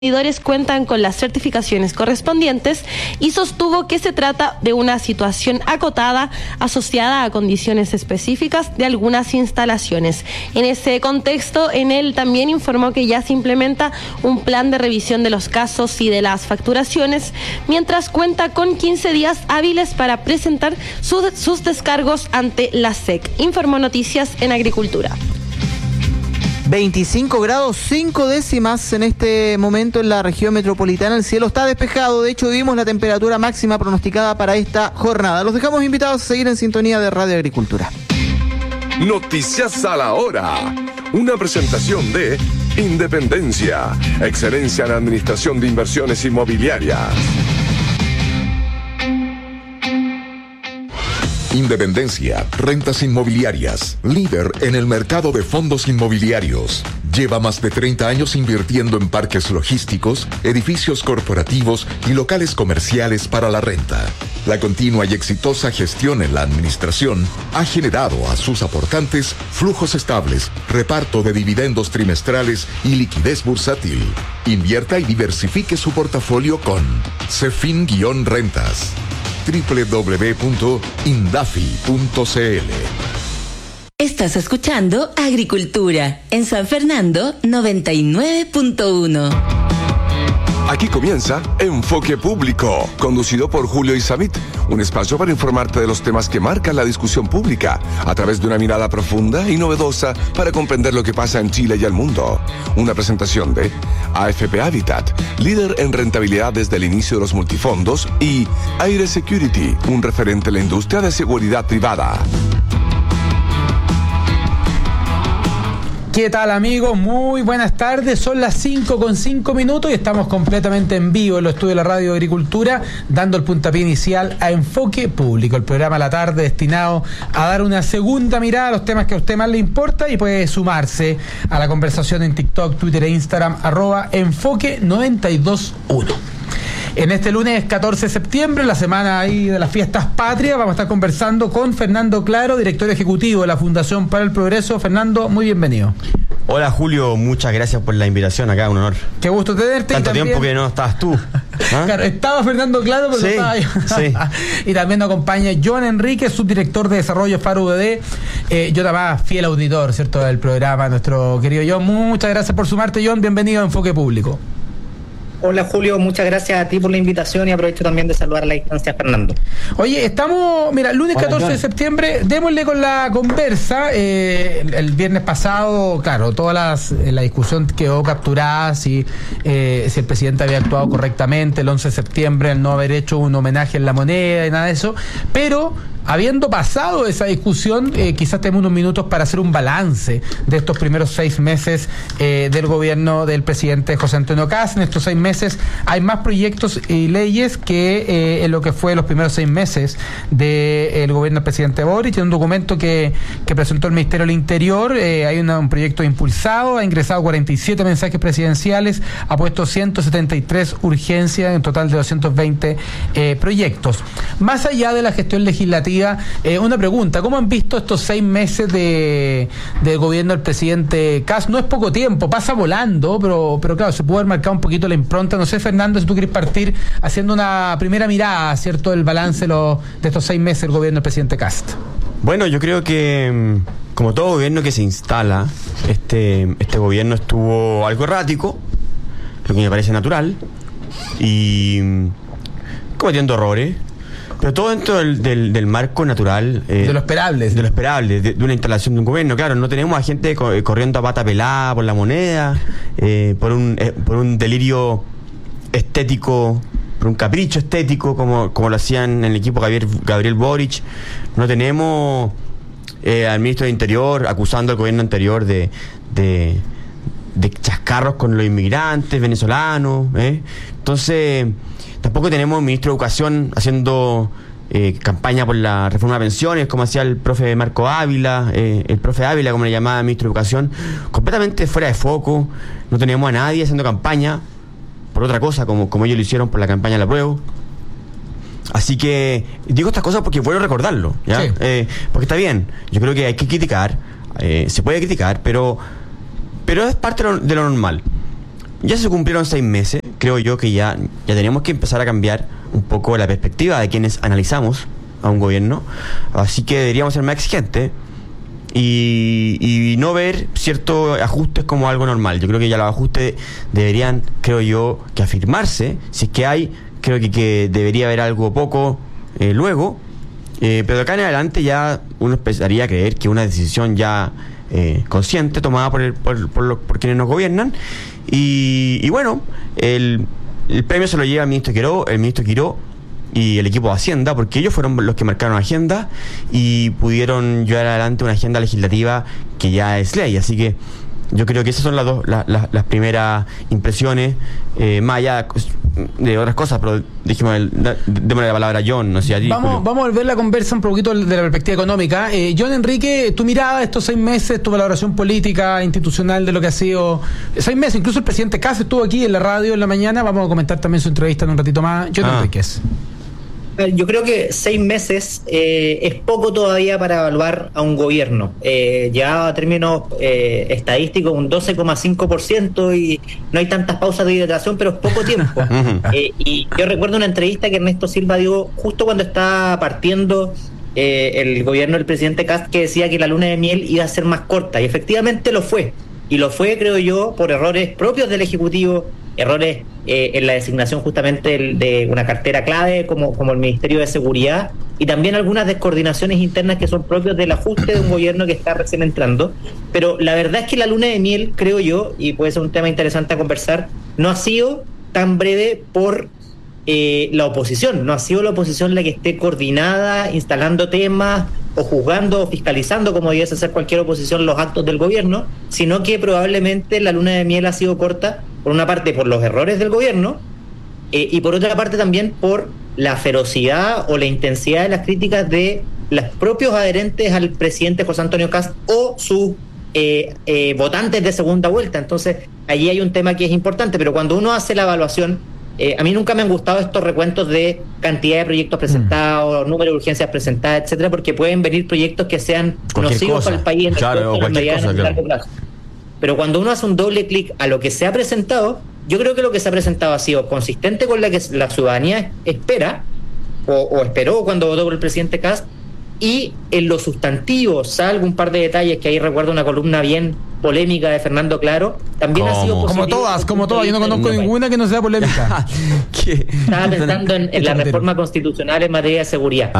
consumidores cuentan con las certificaciones correspondientes y sostuvo que se trata de una situación acotada asociada a condiciones específicas de algunas instalaciones. En ese contexto, Enel también informó que ya se implementa un plan de revisión de los casos y de las facturaciones, mientras cuenta con 15 días hábiles para presentar sus descargos ante la SEC, informó Noticias en Agricultura. 25 grados 5 décimas en este momento en la región metropolitana. El cielo está despejado. De hecho, vimos la temperatura máxima pronosticada para esta jornada. Los dejamos invitados a seguir en sintonía de Radio Agricultura. Noticias a la hora. Una presentación de Independencia, excelencia en administración de inversiones inmobiliarias. Independencia, rentas inmobiliarias, líder en el mercado de fondos inmobiliarios. Lleva más de 30 años invirtiendo en parques logísticos, edificios corporativos y locales comerciales para la renta. La continua y exitosa gestión en la administración ha generado a sus aportantes flujos estables, reparto de dividendos trimestrales y liquidez bursátil. Invierta y diversifique su portafolio con Cefin-Rentas. www.indafi.cl. Estás escuchando Agricultura en San Fernando 99.1. Aquí comienza Enfoque Público, conducido por Julio Isamit, un espacio para informarte de los temas que marcan la discusión pública, a través de una mirada profunda y novedosa para comprender lo que pasa en Chile y el mundo. Una presentación de AFP Habitat, líder en rentabilidad desde el inicio de los multifondos, y Aire Security, un referente en la industria de seguridad privada. ¿Qué tal, amigos? Muy buenas tardes, son las 5:05 y estamos completamente en vivo en los estudios de la Radio Agricultura, dando el puntapié inicial a Enfoque Público, el programa a la tarde destinado a dar una segunda mirada a los temas que a usted más le importa, y puede sumarse a la conversación en TikTok, Twitter e Instagram, @Enfoque921. En este lunes 14 de septiembre, la semana ahí de las fiestas patrias, vamos a estar conversando con Fernando Claro, director ejecutivo de la Fundación para el Progreso. Fernando, muy bienvenido. Hola, Julio, muchas gracias por la invitación acá, un honor. Qué gusto tenerte. Tanto tiempo que no estabas tú. ¿Ah? Claro, estaba Fernando Claro, pero sí, no estaba yo. Sí. Y también nos acompaña John Enrique, subdirector de Desarrollo Faro UDD. Yo también, fiel auditor, ¿cierto?, del programa, nuestro querido John. Muchas gracias por sumarte, John. Bienvenido a Enfoque Público. Hola, Julio, muchas gracias a ti por la invitación y aprovecho también de saludar a la distancia a Fernando. Oye, estamos, mira, lunes 14 de septiembre, démosle con la conversa. El viernes pasado, claro, toda la discusión quedó capturada si el presidente había actuado correctamente el 11 de septiembre al no haber hecho un homenaje en la moneda y nada de eso, pero habiendo pasado esa discusión, quizás tenemos unos minutos para hacer un balance de estos primeros 6 meses del gobierno del presidente José Antonio Kast. En estos 6 meses hay más proyectos y leyes que en lo que fue los primeros 6 meses del gobierno del presidente Boric. En un documento que presentó el Ministerio del Interior, hay un proyecto impulsado, ha ingresado 47 mensajes presidenciales, ha puesto 173 urgencias, en un total de 220 proyectos. Más allá de la gestión legislativa, una pregunta: ¿cómo han visto estos 6 meses del gobierno del presidente Kast? No es poco tiempo, pasa volando, pero claro, se puede haber marcado un poquito la impronta. No sé, Fernando, si tú quieres partir haciendo una primera mirada, ¿cierto?, del balance de estos 6 meses del gobierno del presidente Kast. Bueno, yo creo que, como todo gobierno que se instala, este gobierno estuvo algo errático, lo que me parece natural, y cometiendo errores, pero todo dentro del marco natural. De lo esperable. De lo esperable, de una instalación de un gobierno. Claro, no tenemos a gente corriendo a pata pelada por la moneda, por un delirio estético, por un capricho estético, como lo hacían en el equipo Gabriel Boric. No tenemos al ministro de Interior acusando al gobierno anterior de chascarros con los inmigrantes venezolanos. Entonces, tampoco tenemos un ministro de Educación haciendo campaña por la reforma de pensiones, como hacía el profe Marco Ávila, el profe Ávila, como le llamaba el ministro de Educación, completamente fuera de foco. No tenemos a nadie haciendo campaña por otra cosa, como ellos lo hicieron por la campaña de la prueba. Así que digo estas cosas porque vuelvo a recordarlo, ¿ya? Sí. Porque está bien, yo creo que hay que criticar, se puede criticar, pero es parte de lo normal. ya se cumplieron 6 meses. Creo yo que ya tenemos que empezar a cambiar un poco la perspectiva de quienes analizamos a un gobierno. Así que deberíamos ser más exigentes y no ver ciertos ajustes como algo normal. Yo creo que ya los ajustes deberían, creo yo, que afirmarse. Si es que hay, creo que debería haber algo poco luego. Pero de acá en adelante ya uno empezaría a creer que una decisión ya consciente tomada por quienes nos gobiernan. Y bueno, el premio se lo lleva el ministro Quiró y el equipo de Hacienda, porque ellos fueron los que marcaron agenda y pudieron llevar adelante una agenda legislativa que ya es ley. Así que yo creo que esas son las primeras impresiones, más allá de otras cosas, pero démosle la palabra a John, no sé, a ti, vamos a volver la conversa un poquito de la perspectiva económica. John Enrique, tu mirada estos 6 meses, tu valoración política, institucional de lo que ha sido 6 meses, incluso el presidente Kast estuvo aquí en la radio en la mañana, vamos a comentar también su entrevista en un ratito más. John Enríquez. Yo creo que 6 meses es poco todavía para evaluar a un gobierno. Ya a términos estadísticos, un 12,5% y no hay tantas pausas de hidratación, pero es poco tiempo. Y yo recuerdo una entrevista que Ernesto Silva dio justo cuando estaba partiendo el gobierno del presidente Kast, que decía que la luna de miel iba a ser más corta, y efectivamente lo fue. Y lo fue, creo yo, por errores propios del Ejecutivo, errores en la designación justamente de una cartera clave como el Ministerio de Seguridad, y también algunas descoordinaciones internas que son propios del ajuste de un gobierno que está recién entrando. Pero la verdad es que la luna de miel, creo yo, y puede ser un tema interesante a conversar, no ha sido tan breve por la oposición. No ha sido la oposición la que esté coordinada, instalando temas o juzgando o fiscalizando, como debiese hacer cualquier oposición, los actos del gobierno, sino que probablemente la luna de miel ha sido corta, por una parte por los errores del gobierno, y por otra parte también por la ferocidad o la intensidad de las críticas de los propios adherentes al presidente José Antonio Kast o sus votantes de segunda vuelta. Entonces allí hay un tema que es importante, pero cuando uno hace la evaluación, a mí nunca me han gustado estos recuentos de cantidad de proyectos presentados, número de urgencias presentadas, etcétera, porque pueden venir proyectos que sean nocivos para el país en el mediano y largo plazo. Pero cuando uno hace un doble clic a lo que se ha presentado, yo creo que lo que se ha presentado ha sido consistente con la que la ciudadanía espera o esperó cuando votó por el presidente Kast, y en los sustantivos, salvo un par de detalles que ahí recuerdo una columna bien polémica de Fernando Claro, también ha sido positivo. Como todas, yo no conozco ninguna que no sea polémica. Estaba pensando en la reforma constitucional en materia de seguridad.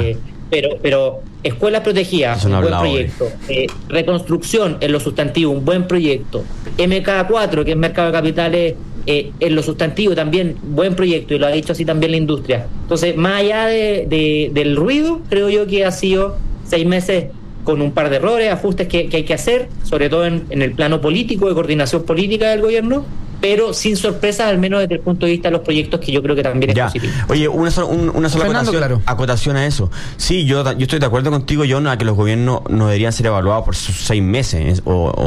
Pero escuelas protegidas, un buen proyecto. Reconstrucción en los sustantivos, un buen proyecto. MK4, que es mercado de capitales, en los sustantivos también, buen proyecto, y lo ha dicho así también la industria. Entonces, más allá del ruido, creo yo que ha sido 6 meses con un par de errores, ajustes que hay que hacer, sobre todo en el plano político, de coordinación política del gobierno, pero sin sorpresas, al menos desde el punto de vista de los proyectos, que yo creo que también es positivo. Oye, una sola acotación a eso. Sí, yo estoy de acuerdo contigo, John, a que los gobiernos no deberían ser evaluados por sus 6 meses,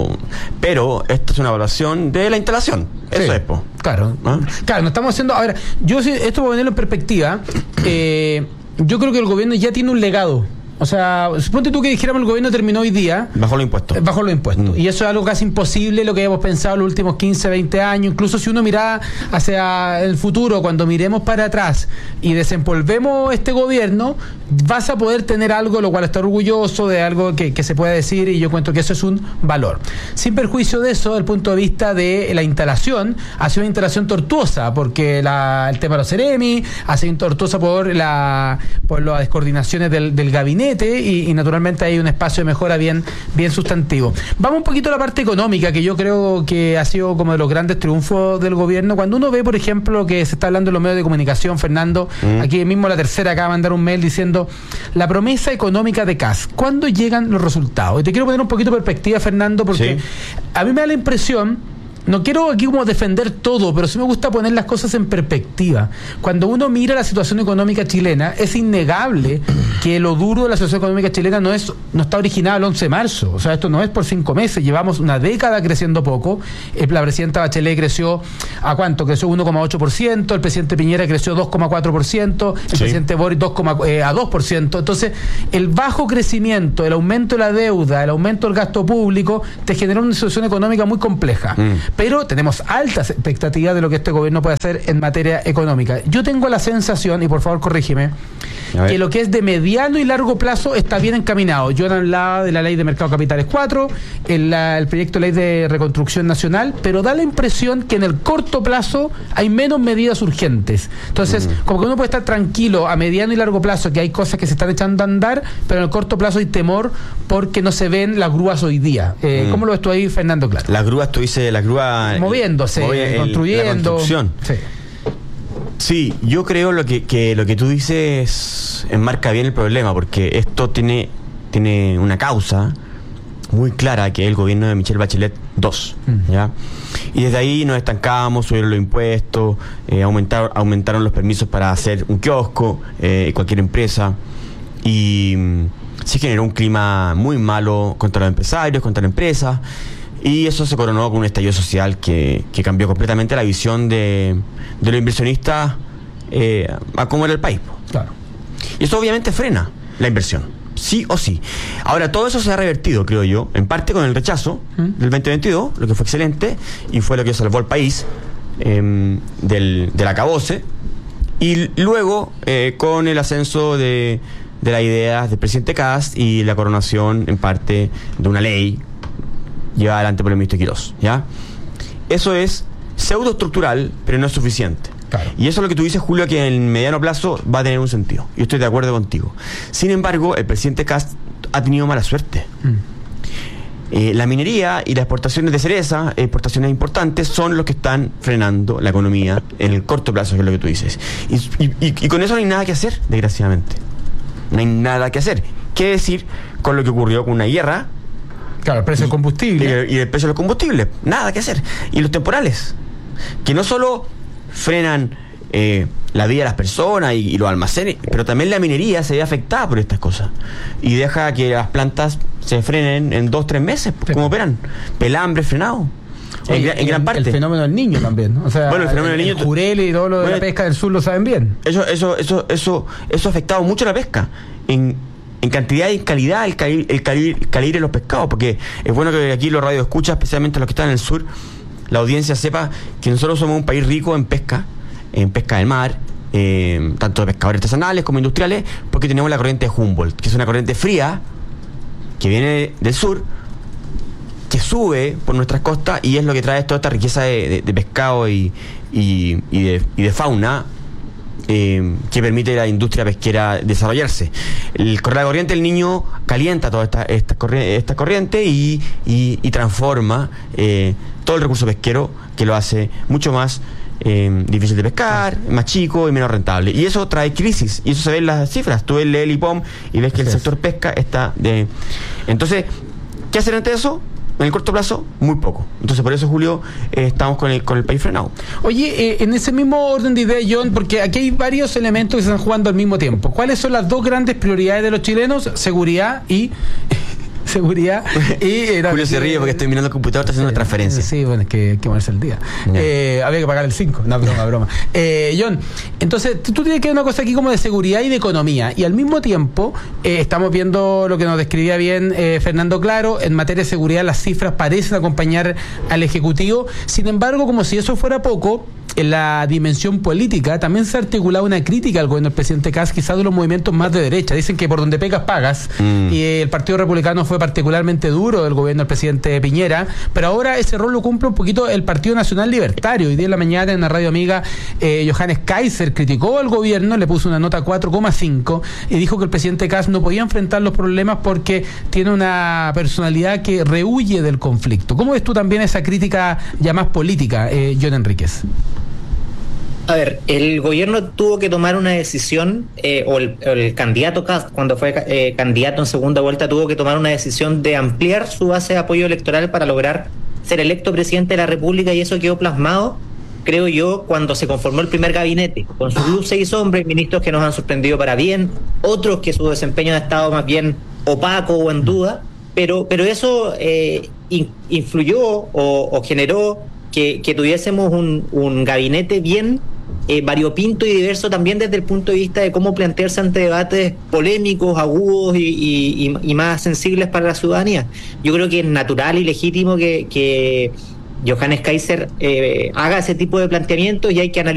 pero esta es una evaluación de la instalación. Sí, eso es, po. Claro, ¿no? Claro, no estamos haciendo... A ver, esto para ponerlo en perspectiva, yo creo que el gobierno ya tiene un legado. O sea, suponte tú que dijéramos el gobierno terminó hoy día... Bajó los impuestos. Y eso es algo casi imposible, lo que hemos pensado en los últimos 15, 20 años. Incluso si uno mira hacia el futuro, cuando miremos para atrás y desempolvemos este gobierno, vas a poder tener algo, lo cual está orgulloso de algo que se puede decir, y yo cuento que eso es un valor. Sin perjuicio de eso, desde el punto de vista de la instalación, ha sido una instalación tortuosa, porque el tema de los Ceremi ha sido tortuosa por las descoordinaciones del gabinete, y naturalmente hay un espacio de mejora bien sustantivo. Vamos un poquito a la parte económica, que yo creo que ha sido como de los grandes triunfos del gobierno. Cuando uno ve, por ejemplo, que se está hablando en los medios de comunicación, Fernando, aquí mismo La Tercera acaba de mandar un mail diciendo la promesa económica de Kast, ¿cuándo llegan los resultados? Y te quiero poner un poquito de perspectiva, Fernando, porque a mí me da la impresión... No quiero aquí como defender todo, pero sí me gusta poner las cosas en perspectiva. Cuando uno mira la situación económica chilena, es innegable que lo duro de la situación económica chilena no está originado el 11 de marzo. O sea, esto no es por 5 meses. Llevamos una década creciendo poco. La presidenta Bachelet creció, ¿a cuánto? Creció 1,8%. El presidente Piñera creció 2,4%. El presidente Boric a 2%. Entonces, el bajo crecimiento, el aumento de la deuda, el aumento del gasto público, te genera una situación económica muy compleja. pero tenemos altas expectativas de lo que este gobierno puede hacer en materia económica. Yo tengo la sensación, y por favor corrígeme, que lo que es de mediano y largo plazo está bien encaminado. Yo hablaba de la ley de mercado de capitales 4, el proyecto de ley de reconstrucción nacional, pero da la impresión que en el corto plazo hay menos medidas urgentes. Entonces, como que uno puede estar tranquilo a mediano y largo plazo, que hay cosas que se están echando a andar, pero en el corto plazo hay temor porque no se ven las grúas hoy día. ¿Cómo lo ves tú ahí, Fernando? Claro. Las grúas, tú dices, las grúas... Moviéndose, construyendo. La construcción. Sí. Sí, yo creo lo que tú dices enmarca bien el problema, porque esto tiene una causa muy clara, que es el gobierno de Michelle Bachelet II, ¿ya? Y desde ahí nos estancamos, subieron los impuestos, aumentaron los permisos para hacer un kiosco, cualquier empresa, y se generó un clima muy malo contra los empresarios, contra las empresas, y eso se coronó con un estallido social que cambió completamente la visión de los inversionistas a cómo era el país. Claro. Y eso obviamente frena la inversión. Sí o sí. Ahora, todo eso se ha revertido, creo yo, en parte con el rechazo del 2022, lo que fue excelente, y fue lo que salvó al país del acabose, y luego con el ascenso de las ideas del presidente Kast y la coronación, en parte, de una ley llevada adelante por el ministro Quirós, ¿ya? Eso es pseudoestructural, pero no es suficiente. Claro. Y eso es lo que tú dices, Julio, que en mediano plazo va a tener un sentido. Yo estoy de acuerdo contigo. Sin embargo, el presidente Kast ha tenido mala suerte. La minería y las exportaciones de cereza, exportaciones importantes, son los que están frenando la economía en el corto plazo, que es lo que tú dices. Y con eso no hay nada que hacer, desgraciadamente. No hay nada que hacer. ¿Qué decir con lo que ocurrió con una guerra? Claro, el precio del combustible. Y el precio de los combustibles. Nada que hacer. Y los temporales, que no solo frenan la vida de las personas y los almacenes, pero también la minería se ve afectada por estas cosas y deja que las plantas se frenen en 2-3 meses. Sí. ¿Cómo operan? Pelambre frenado. En gran parte. El fenómeno del niño también, ¿no? O sea, bueno, el fenómeno del niño, el jurel y todo lo de la pesca del sur lo saben bien. Eso ha afectado mucho a la pesca en cantidad y en calidad, el calibre de los pescados, porque es bueno que aquí los radios escuchan, especialmente los que están en el sur, la audiencia sepa que nosotros somos un país rico en pesca del mar, tanto de pescadores artesanales como industriales, porque tenemos la corriente de Humboldt, que es una corriente fría que viene del sur, que sube por nuestras costas y es lo que trae toda esta riqueza de pescado y de fauna, que permite a la industria pesquera desarrollarse. La corriente del Niño calienta toda esta corriente y transforma todo el recurso pesquero, que lo hace mucho más difícil de pescar, más chico y menos rentable. Y eso trae crisis, y eso se ve en las cifras. Tú lees el IPOM y ves que el sector pesca está Entonces, ¿qué hacer ante eso? En el corto plazo, muy poco. Entonces, por eso, Julio, estamos con el país frenado. Oye, en ese mismo orden de idea, John, porque aquí hay varios elementos que se están jugando al mismo tiempo. ¿Cuáles son las dos grandes prioridades de los chilenos? Seguridad y... Julio se ríe porque estoy mirando el computador, está haciendo una transferencia. Sí, bueno, es que hay que ponerse el día. Había que pagar el 5. No, broma. John, entonces tú tienes que ver una cosa aquí como de seguridad y de economía, y al mismo tiempo estamos viendo lo que nos describía bien Fernando Claro. En materia de seguridad las cifras parecen acompañar al Ejecutivo. Sin embargo, como si eso fuera poco, en la dimensión política también se ha articulado una crítica al gobierno del presidente Kast, quizás de los movimientos más de derecha. Dicen que por donde pecas pagas, y el Partido Republicano fue particularmente duro del gobierno del presidente Piñera, pero ahora ese rol lo cumple un poquito el Partido Nacional Libertario. Hoy día en la mañana en la radio amiga, Johannes Kaiser criticó al gobierno, le puso una nota 4,5 y dijo que el presidente Kast no podía enfrentar los problemas porque tiene una personalidad que rehuye del conflicto. ¿Cómo ves tú también esa crítica ya más política, John Enríquez? A ver, el gobierno tuvo que tomar una decisión, o el candidato Kast, cuando fue candidato en segunda vuelta, tuvo que tomar una decisión de ampliar su base de apoyo electoral para lograr ser electo presidente de la República, y eso quedó plasmado, creo yo, cuando se conformó el primer gabinete, con sus luces y sombras, ministros que nos han sorprendido para bien, otros que su desempeño ha estado más bien opaco o en duda, pero eso influyó o generó que tuviésemos un gabinete bien variopinto y diverso, también desde el punto de vista de cómo plantearse ante debates polémicos, agudos y más sensibles para la ciudadanía. Yo creo que es natural y legítimo que Johannes Kaiser haga ese tipo de planteamientos y hay que analizar